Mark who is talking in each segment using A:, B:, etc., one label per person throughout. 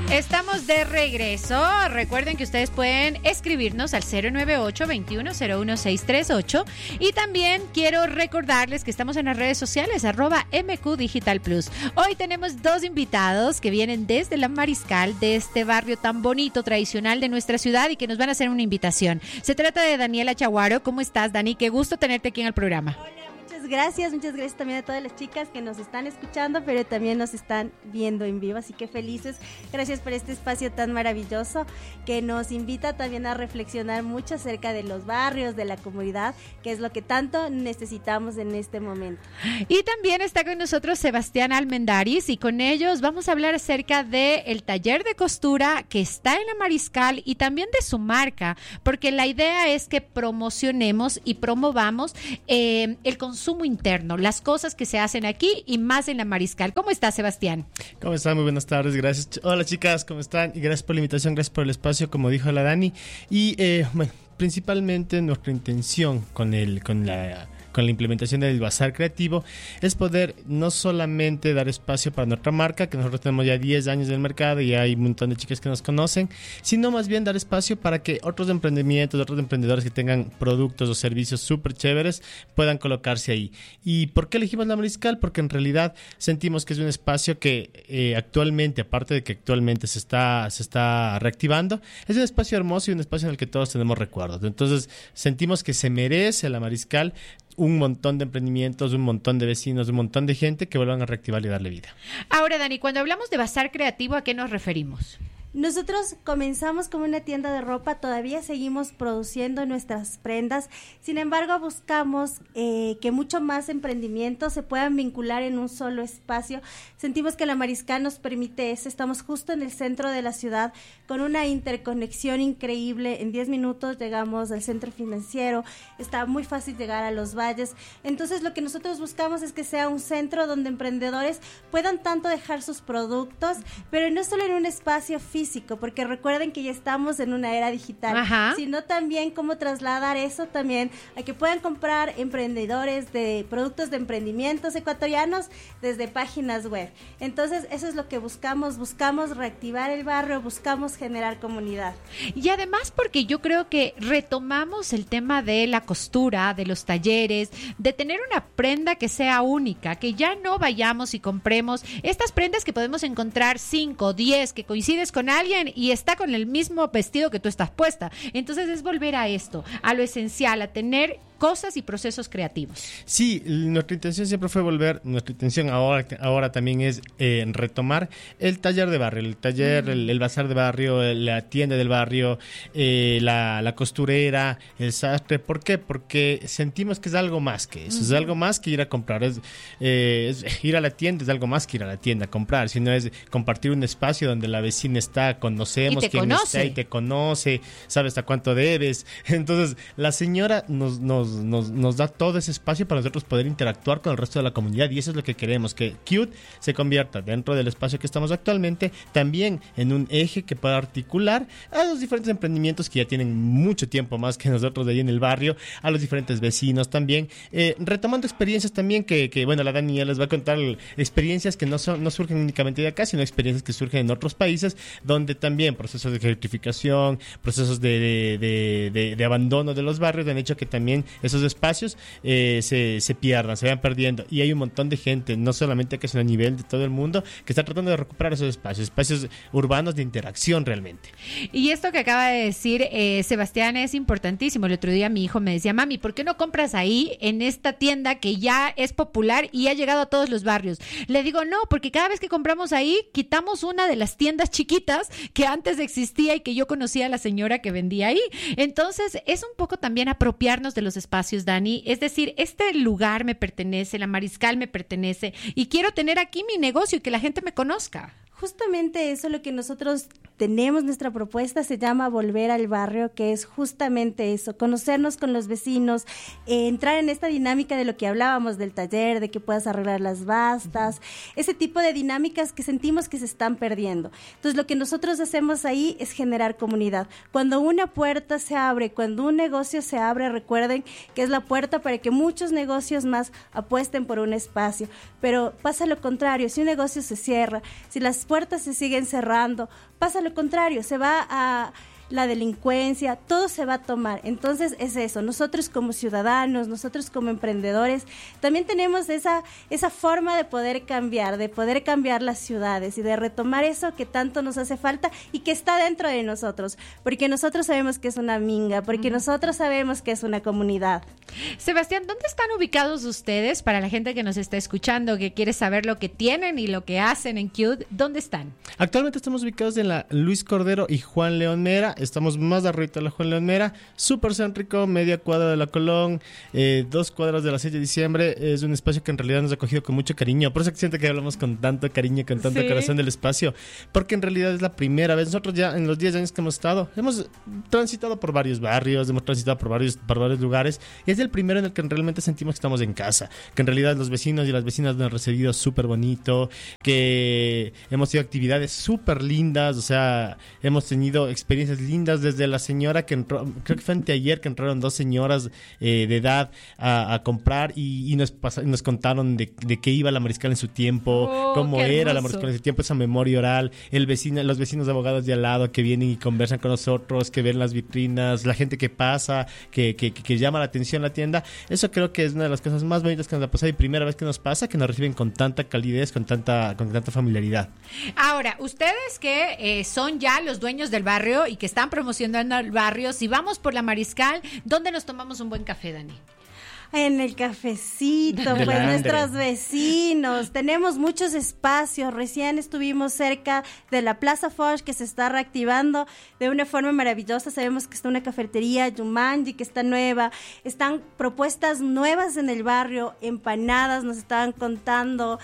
A: Estamos de regreso. Recuerden que ustedes pueden escribirnos al 098-2101-638 y también quiero recordarles que estamos en las redes sociales @MQ Digital Plus. Hoy tenemos dos invitados que vienen desde La Mariscal, de este barrio tan bonito, tradicional de nuestra ciudad, y que nos van a hacer una invitación. Se trata de Daniela Chaguaro. ¿Cómo estás, Dani? Qué gusto tenerte aquí en el programa.
B: Muchas gracias también a todas las chicas que nos están escuchando, pero también nos están viendo en vivo, así que felices. Gracias por este espacio tan maravilloso que nos invita también a reflexionar mucho acerca de los barrios, de la comunidad, que es lo que tanto necesitamos en este momento.
A: Y también está con nosotros Sebastián Almendaris, y con ellos vamos a hablar acerca del taller de costura que está en La Mariscal y también de su marca, porque la idea es que promocionemos y promovamos el consumo interno, las cosas que se hacen aquí y más en La Mariscal. ¿Cómo estás, Sebastián?
C: ¿Cómo están? Muy buenas tardes, gracias. Hola, chicas, ¿cómo están? Y gracias por la invitación, gracias por el espacio, como dijo la Dani. Y bueno, principalmente nuestra intención con la implementación del Bazar Creativo es poder no solamente dar espacio para nuestra marca, que nosotros tenemos ya 10 años en el mercado y hay un montón de chicas que nos conocen, sino más bien dar espacio para que otros emprendimientos, otros emprendedores que tengan productos o servicios súper chéveres puedan colocarse ahí. ¿Y por qué elegimos La Mariscal? Porque en realidad sentimos que es un espacio que actualmente, aparte de que actualmente se está reactivando, es un espacio hermoso y un espacio en el que todos tenemos recuerdos. Entonces sentimos que se merece La Mariscal un montón de emprendimientos, un montón de vecinos, un montón de gente que vuelvan a reactivar y darle vida.
A: Ahora, Dani, cuando hablamos de Bazar Creativo, ¿a qué nos referimos?
B: Nosotros comenzamos como una tienda de ropa, todavía seguimos produciendo nuestras prendas, sin embargo buscamos que mucho más emprendimientos se puedan vincular en un solo espacio. Sentimos que La Mariscal nos permite eso, estamos justo en el centro de la ciudad con una interconexión increíble, en 10 minutos llegamos al centro financiero, está muy fácil llegar a los valles, entonces lo que nosotros buscamos es que sea un centro donde emprendedores puedan tanto dejar sus productos, pero no solo en un espacio físico, porque recuerden que ya estamos en una era digital, sino también cómo trasladar eso también a que puedan comprar emprendedores de productos de emprendimientos ecuatorianos desde páginas web. Entonces eso es lo que buscamos reactivar el barrio, buscamos generar comunidad.
A: Y además porque yo creo que retomamos el tema de la costura, de los talleres, de tener una prenda que sea única, que ya no vayamos y compremos estas prendas que podemos encontrar 5, 10, que coincides con alguien y está con el mismo vestido que tú estás puesta. Entonces es volver a esto, a lo esencial, a tener cosas y procesos creativos.
C: Sí, nuestra intención siempre fue nuestra intención ahora también es retomar el taller de barrio, el bazar de barrio, la tienda del barrio, la costurera, el sastre. ¿Por qué? Porque sentimos que es algo más que eso, es algo más que ir a comprar, es ir a la tienda, es algo más que ir a la tienda a comprar, sino es compartir un espacio donde la vecina está, conocemos quién está y te conoce, sabe hasta cuánto debes. Entonces la señora nos da todo ese espacio para nosotros poder interactuar con el resto de la comunidad, y eso es lo que queremos, que Cute se convierta dentro del espacio que estamos actualmente también en un eje que pueda articular a los diferentes emprendimientos que ya tienen mucho tiempo más que nosotros de ahí en el barrio, a los diferentes vecinos también, retomando experiencias también que bueno, la Dani ya les va a contar experiencias que no surgen únicamente de acá, sino experiencias que surgen en otros países, donde también procesos de gentrificación, procesos de abandono de los barrios han hecho que también esos espacios se pierdan, se vayan perdiendo, y hay un montón de gente, no solamente que es a nivel de todo el mundo, que está tratando de recuperar esos espacios urbanos de interacción realmente.
A: Y esto que acaba de decir Sebastián es importantísimo. El otro día mi hijo me decía: mami, ¿por qué no compras ahí en esta tienda que ya es popular y ha llegado a todos los barrios? Le digo, no, porque cada vez que compramos ahí quitamos una de las tiendas chiquitas que antes existía y que yo conocía a la señora que vendía ahí. Entonces es un poco también apropiarnos de los espacios, Dani, es decir, este lugar me pertenece, La Mariscal me pertenece y quiero tener aquí mi negocio y que la gente me conozca.
B: Justamente eso es lo que nosotros tenemos, nuestra propuesta se llama Volver al Barrio, que es justamente eso, conocernos con los vecinos, entrar en esta dinámica de lo que hablábamos del taller, de que puedas arreglar las bastas, ese tipo de dinámicas que sentimos que se están perdiendo. Entonces lo que nosotros hacemos ahí es generar comunidad. Cuando una puerta se abre, cuando un negocio se abre, recuerden que es la puerta para que muchos negocios más apuesten por un espacio, pero pasa lo contrario, si un negocio se cierra, si las puertas se siguen cerrando. Pasa lo contrario, se va a la delincuencia, todo se va a tomar. Entonces es eso, nosotros como ciudadanos, nosotros como emprendedores, también tenemos esa forma de poder cambiar las ciudades y de retomar eso que tanto nos hace falta y que está dentro de nosotros, porque nosotros sabemos que es una minga, porque nosotros sabemos que es una comunidad.
A: Sebastián, ¿dónde están ubicados ustedes para la gente que nos está escuchando, que quiere saber lo que tienen y lo que hacen en Cute? ¿Dónde están?
C: Actualmente estamos ubicados en la Luis Cordero y Juan León Mera. Estamos más arriba de la Juan León Mera, súper céntrico, media cuadra de la Colón, 2 cuadras de la 6 de diciembre. Es un espacio que en realidad nos ha acogido con mucho cariño. Por eso siento que hablamos con tanto cariño, con tanto corazón del espacio, porque en realidad es la primera vez. Nosotros ya en los 10 años que hemos estado, hemos transitado por varios barrios, hemos transitado por varios lugares, y es el primero en el que realmente sentimos que estamos en casa, que en realidad los vecinos y las vecinas nos han recibido súper bonito, que hemos tenido actividades súper lindas, o sea, hemos tenido experiencias lindas, desde la señora que entró, creo que fue anteayer que entraron 2 señoras de edad a comprar y nos contaron de qué iba la Mariscal en su tiempo, cómo era la Mariscal en su tiempo, esa memoria oral, los vecinos abogados de al lado que vienen y conversan con nosotros, que ven las vitrinas, la gente que pasa, que llama la atención la tienda. Eso creo que es una de las cosas más bonitas que nos ha pasado y primera vez que nos pasa, que nos reciben con tanta calidez, con tanta familiaridad.
A: Ahora, ustedes que son ya los dueños del barrio y que están promocionando el barrio, si vamos por la Mariscal, ¿dónde nos tomamos un buen café, Dani?
B: En el cafecito, pues nuestros vecinos, tenemos muchos espacios. Recién estuvimos cerca de la Plaza Foch, que se está reactivando de una forma maravillosa. Sabemos que está una cafetería Jumanji, que está nueva, están propuestas nuevas en el barrio, empanadas, nos estaban contando.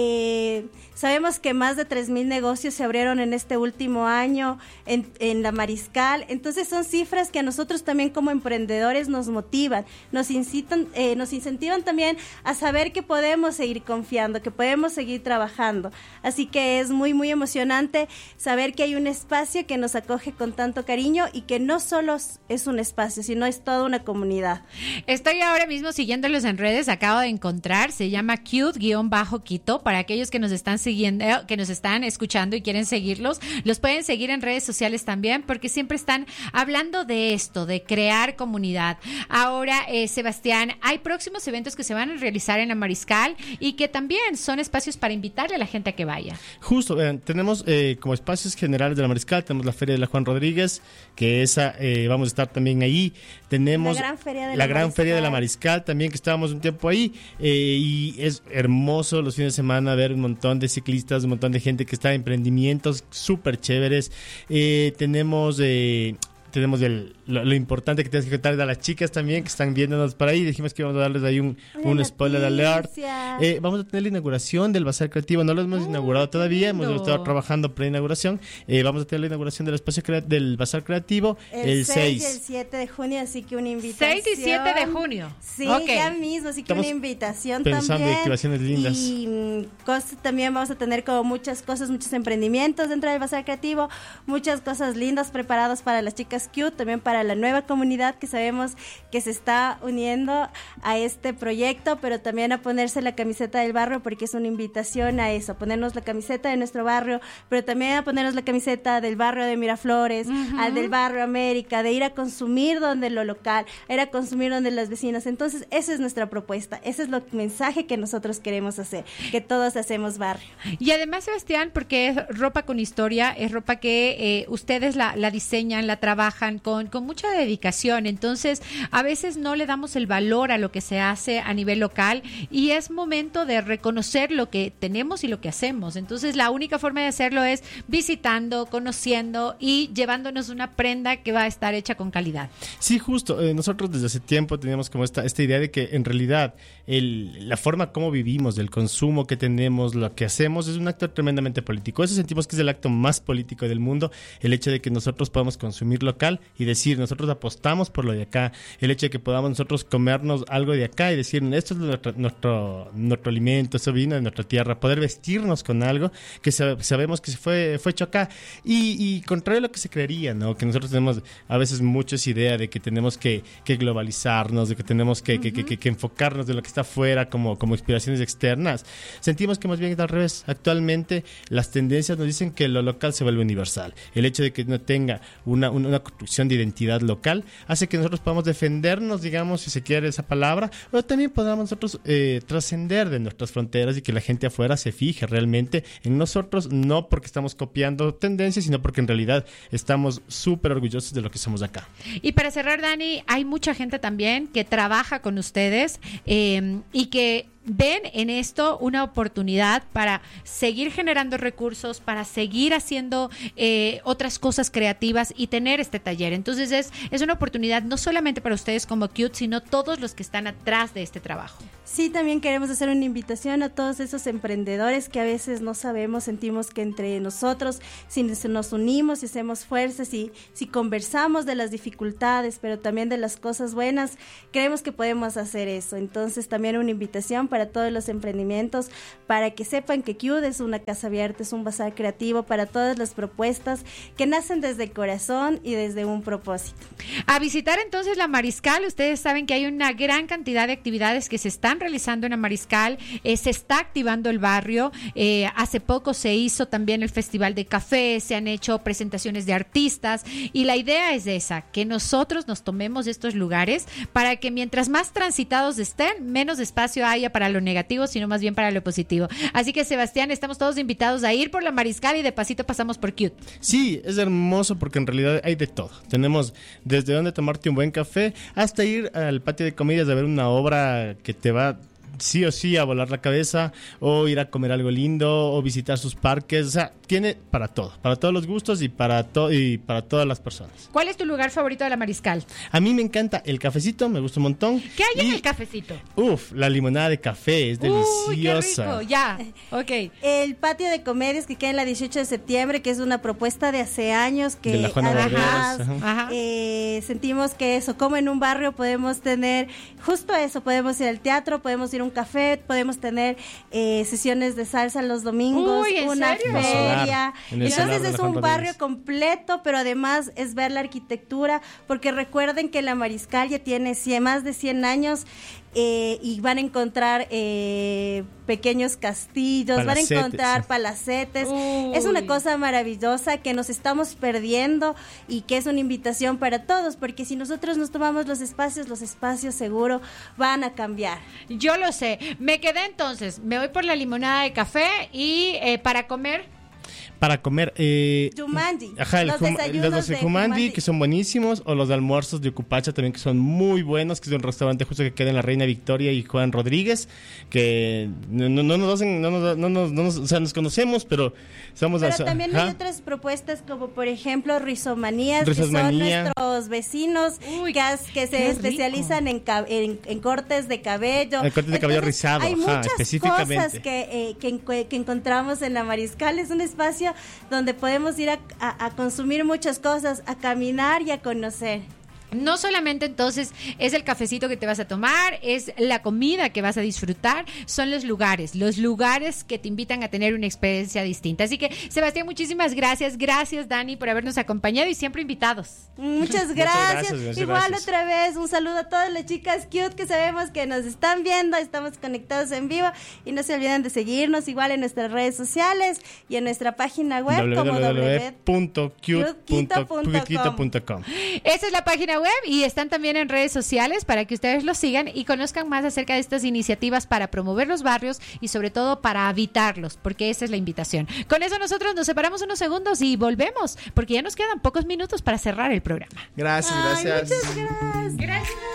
B: Sabemos que más de 3,000 negocios se abrieron en este último año en la Mariscal. Entonces son cifras que a nosotros también como emprendedores nos motivan, nos incentivan también a saber que podemos seguir confiando, que podemos seguir trabajando. Así que es muy, muy emocionante saber que hay un espacio que nos acoge con tanto cariño y que no solo es un espacio, sino es toda una comunidad.
A: Estoy ahora mismo siguiéndolos en redes, acabo de encontrar, se llama Cute_Quito, para aquellos que nos están siguiendo, que nos están escuchando y quieren seguirlos, los pueden seguir en redes sociales también, porque siempre están hablando de esto, de crear comunidad. Ahora, Sebastián, hay próximos eventos que se van a realizar en la Mariscal y que también son espacios para invitarle a la gente a que vaya.
C: Justo, tenemos como espacios generales de la Mariscal, tenemos la Feria de la Juan Rodríguez, que esa vamos a estar también ahí. Tenemos la gran feria de la Mariscal también, que estábamos un tiempo ahí, y es hermoso los fines de semana ver un montón de ciclistas, un montón de gente que está en emprendimientos súper chéveres. Tenemos lo importante que tienes que contar a las chicas también que están viéndonos por ahí. Dijimos que íbamos a darles ahí un spoiler alert. Vamos a tener la inauguración del Bazar Creativo. No lo hemos inaugurado todavía, hemos estado trabajando pre-inauguración. Vamos a tener la inauguración del espacio del Bazar Creativo el 6
B: y el 7 de junio, así que una invitación.
A: 6 y 7 de junio.
B: Sí, ya mismo, así que una invitación
C: pensando
B: también.
C: En activaciones lindas.
B: Y también vamos a tener como muchas cosas, muchos emprendimientos dentro del Bazar Creativo, muchas cosas lindas preparadas para las chicas Cute, también para la nueva comunidad que sabemos que se está uniendo a este proyecto, pero también a ponerse la camiseta del barrio, porque es una invitación a eso, a ponernos la camiseta de nuestro barrio, pero también a ponernos la camiseta del barrio de Miraflores, del barrio América, de ir a consumir donde lo local, ir a consumir donde los vecinos. Entonces esa es nuestra propuesta, ese es el mensaje que nosotros queremos hacer, que todos hacemos barrio.
A: Y además, Sebastián, porque es ropa con historia, es ropa que ustedes la diseñan, la trabajan con mucha dedicación, entonces a veces no le damos el valor a lo que se hace a nivel local y es momento de reconocer lo que tenemos y lo que hacemos. Entonces la única forma de hacerlo es visitando, conociendo y llevándonos una prenda que va a estar hecha con calidad.
C: Sí, justo. Nosotros desde hace tiempo teníamos como esta idea de que en realidad la forma como vivimos, del consumo que tenemos, lo que hacemos es un acto tremendamente político. Eso sentimos que es el acto más político del mundo, el hecho de que nosotros podamos consumir local y decir, decir, nosotros apostamos por lo de acá, el hecho de que podamos nosotros comernos algo de acá y decir, esto es nuestro alimento, eso vino de nuestra tierra, poder vestirnos con algo que sabemos que fue hecho acá. Y contrario a lo que se creería, ¿no? Que nosotros tenemos a veces muchas ideas de que tenemos que globalizarnos, de que tenemos que enfocarnos de lo que está afuera como inspiraciones externas. Sentimos que más bien es al revés. Actualmente las tendencias nos dicen que lo local se vuelve universal. El hecho de que no tenga una construcción de identidad local hace que nosotros podamos defendernos, digamos, si se quiere esa palabra, pero también podamos nosotros trascender de nuestras fronteras y que la gente afuera se fije realmente en nosotros, no porque estamos copiando tendencias, sino porque en realidad estamos súper orgullosos de lo que somos acá.
A: Y para cerrar, Dani, hay mucha gente también que trabaja con ustedes y que ven en esto una oportunidad para seguir generando recursos, para seguir haciendo otras cosas creativas y tener este taller. Entonces es una oportunidad no solamente para ustedes como Cute, sino todos los que están atrás de este trabajo.
B: Sí, también queremos hacer una invitación a todos esos emprendedores que a veces no sabemos, sentimos que entre nosotros, si nos unimos y hacemos fuerzas y si conversamos de las dificultades, pero también de las cosas buenas, creemos que podemos hacer eso. Entonces también una invitación para todos los emprendimientos, para que sepan que Cute es una casa abierta, es un bazar creativo para todas las propuestas que nacen desde el corazón y desde un propósito.
A: A visitar entonces la Mariscal. Ustedes saben que hay una gran cantidad de actividades que se están realizando en la Mariscal, se está activando el barrio, hace poco se hizo también el Festival de Café, se han hecho presentaciones de artistas y la idea es esa, que nosotros nos tomemos estos lugares para que mientras más transitados estén, menos espacio haya para lo negativo, sino más bien para lo positivo. Así que, Sebastián, estamos todos invitados a ir por la Mariscal y de pasito pasamos por Cute.
C: Sí, es hermoso porque en realidad hay de todo. Tenemos desde donde tomarte un buen café hasta ir al patio de comidas a ver una obra que te va sí o sí a volar la cabeza, o ir a comer algo lindo, o visitar sus parques. O sea, tiene para todo, para todos los gustos y para todas las personas.
A: ¿Cuál es tu lugar favorito de la Mariscal?
C: A mí me encanta el cafecito, me gusta un montón.
A: ¿Qué hay en el cafecito?
C: La limonada de café es deliciosa.
A: Qué rico, ya, ok.
B: El patio de comedias que queda en la 18 de septiembre, que es una propuesta de hace años que
C: de la Juana
B: además
A: Ajá.
B: Sentimos que eso, como en un barrio podemos tener justo eso, podemos ir al teatro, podemos ir a un café, podemos tener sesiones de salsa los domingos, una feria. Entonces es un barrio completo, pero además es ver la arquitectura, porque recuerden que la Mariscal ya tiene más de 100 años y van a encontrar pequeños castillos, van a encontrar palacetes. Es una cosa maravillosa que nos estamos perdiendo y que es una invitación para todos, porque si nosotros nos tomamos los espacios seguro van a cambiar.
A: Yo lo sé. Me quedé entonces, me voy por la limonada de café y para comer...
B: Jumanji.
C: Ajá, los de Jumanji, que son buenísimos, o los de almuerzos de Ucupacha también, que son muy buenos, que es un restaurante justo que queda en la Reina Victoria y Juan Rodríguez, que nos conocemos, pero somos...
B: Pero también hay otras propuestas, como por ejemplo Rizomanías, que son nuestros vecinos que se especializan en cortes de cabello.
C: En cortes de cabello rizado,
B: hay muchas
C: específicamente.
B: Cosas que encontramos en la Mariscal. Es un espacio donde podemos ir a consumir muchas cosas, a caminar y a conocer.
A: No solamente entonces es el cafecito que te vas a tomar, es la comida que vas a disfrutar, son los lugares que te invitan a tener una experiencia distinta. Así que, Sebastián, muchísimas gracias. Gracias, Dani, por habernos acompañado y siempre invitados.
B: Muchas gracias. Igual otra vez, un saludo a todas las chicas Cute que sabemos que nos están viendo, estamos conectados en vivo y no se olviden de seguirnos igual en nuestras redes sociales y en nuestra página web
C: www.cute.com.
A: Esa es la página web y están también en redes sociales para que ustedes los sigan y conozcan más acerca de estas iniciativas para promover los barrios y sobre todo para habitarlos, porque esa es la invitación. Con eso nosotros nos separamos unos segundos y volvemos, porque ya nos quedan pocos minutos para cerrar el programa.
C: Gracias.
B: Muchas gracias.
A: Gracias.